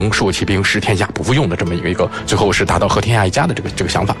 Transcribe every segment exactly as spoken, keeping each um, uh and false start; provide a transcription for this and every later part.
戍其兵，食天下不复用的这么一个，最后是达到和天下一家的这个这个想法。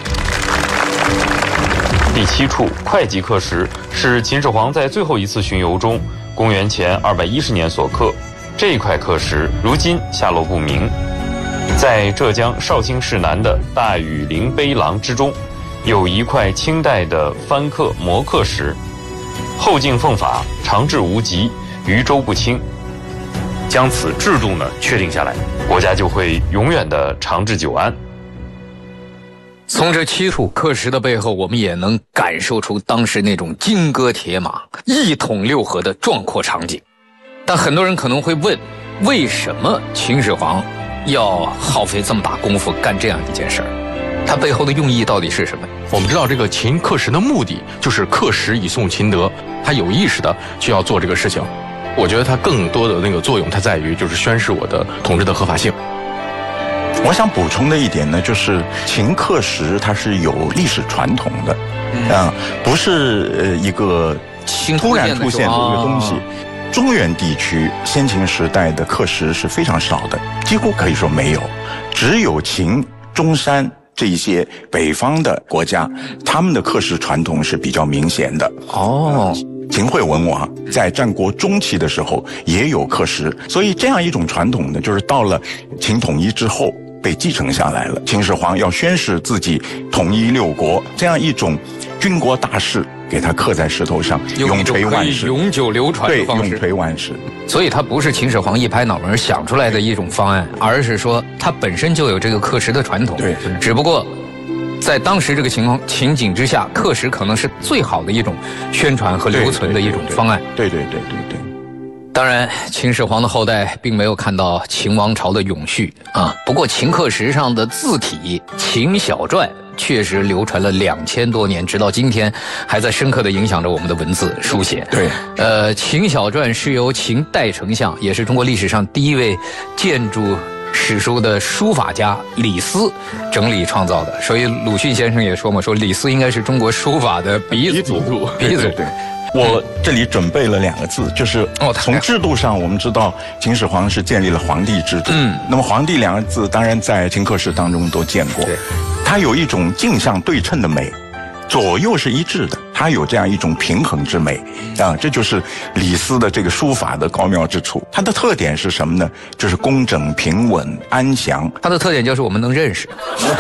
第七处会稽刻石是秦始皇在最后一次巡游中，公元前二百一十年所刻。这一块刻石如今下落不明。在浙江绍兴市南的大禹陵碑廊之中，有一块清代的翻刻磨刻石，后晋奉法，长治无疾，余州不侵。将此制度呢确定下来，国家就会永远的长治久安。 从这七处刻石的背后，我们也能感受出当时那种金戈铁马、一统六合的壮阔场景。但很多人可能会问，为什么秦始皇要耗费这么大功夫干这样一件事儿？它背后的用意到底是什么？ 我们知道这个秦刻石的目的就是刻石以颂秦德，他有意识的就要做这个事情。我觉得它更多的那个作用，它在于就是宣示我的统治的合法性。 我想补充的一点呢，就是秦刻石它是有历史传统的，嗯、呃，不是呃一个突然出现的一个东西。中原地区先秦时代的刻石是非常少的，几乎可以说没有，只有秦、中山这一些北方的国家，他们的刻石传统是比较明显的。哦。秦惠文王在战国中期的时候也有刻石，所以这样一种传统呢，就是到了秦统一之后被继承下来了。秦始皇要宣示自己统一六国，这样一种军国大事给他刻在石头上，永垂万世， 永久流传的方式， 对，永垂万世。 所以它不是秦始皇一拍脑门想出来的一种方案，而是说它本身就有这个刻石的传统。 对， 只不过在当时这个情况情景之下，刻石可能是最好的一种宣传和留存的一种方案。 对对对对 对, 对, 对。 当然，秦始皇的后代并没有看到秦王朝的永续啊。不过，秦刻石上的字体《秦小篆》确实流传了两千多年，直到今天还在深刻地影响着我们的文字书写。 对， 呃，《秦小篆》是由秦代丞相，也是中国历史上第一位建筑史书的书法家李斯整理创造的。所以鲁迅先生也说嘛，说李斯应该是中国书法的鼻祖，鼻祖。 对对对。我这里准备了两个字，就是从制度上我们知道秦始皇是建立了皇帝制度，嗯，那么皇帝两个字当然在秦刻石当中都见过，它有一种镜像对称的美，左右是一致的，它有这样一种平衡之美啊，这就是李斯的这个书法的高妙之处。它的特点是什么呢？就是工整、平稳、安详。 它的特点就是我们能认识。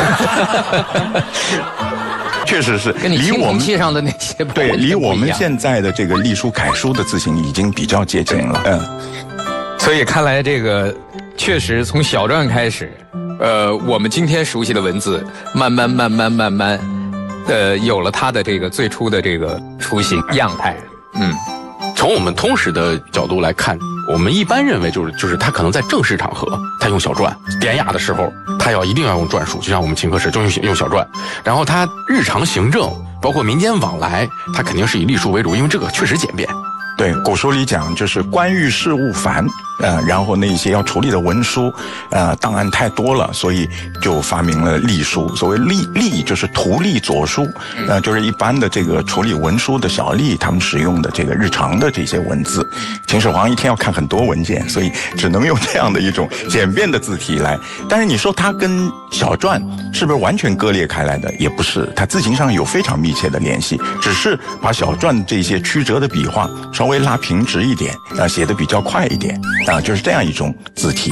确实是， 跟你青铜器上的那些对，离我们现在的这个隶书楷书的字形已经比较接近了。嗯， 所以看来这个确实从小篆开始，呃，我们今天熟悉的文字，慢慢慢慢慢慢，呃，有了它的这个最初的这个雏形样态。嗯， 从我们通识的角度来看，我们一般认为就是就是他可能在正式场合他用小篆，典雅的时候他要一定要用篆书，就像我们秦刻石就用用小篆。然后他日常行政包括民间往来，他肯定是以隶书为主，因为这个确实简便。 对，古书里讲就是官狱事务繁，呃，然后那些要处理的文书，呃，档案太多了，所以就发明了隶书。所谓隶隶就是图隶左书，呃，就是一般的这个处理文书的小吏他们使用的这个日常的这些文字。秦始皇一天要看很多文件，所以只能用这样的一种简便的字体来。但是你说它跟小篆是不是完全割裂开来的？也不是，它字形上有非常密切的联系，只是把小篆这些曲折的笔画稍微拉平直一点，啊，写得比较快一点，啊，就是这样一种字体。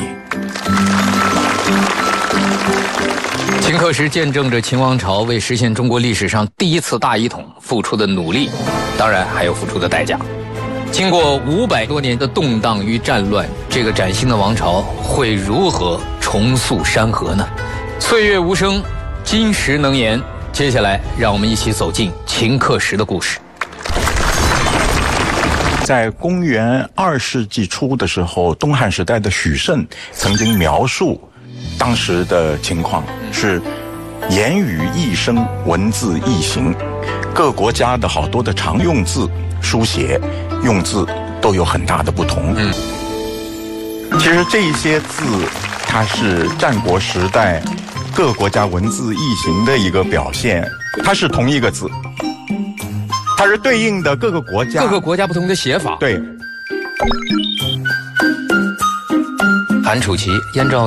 秦刻石见证着秦王朝为实现中国历史上第一次大一统付出的努力，当然还有付出的代价。经过五百多年的动荡与战乱，这个崭新的王朝会如何重塑山河呢？岁月无声，今时能言。接下来，让我们一起走进秦刻石的故事。 在公元二世纪初的时候，东汉时代的许慎曾经描述当时的情况是言语异声，文字异形，各国家的好多的常用字书写用字都有很大的不同。嗯，其实这一些字它是战国时代各国家文字异形的一个表现，它是同一个字，它是对应的各个国家各个国家不同的写法。 对， 韩楚奇，燕赵。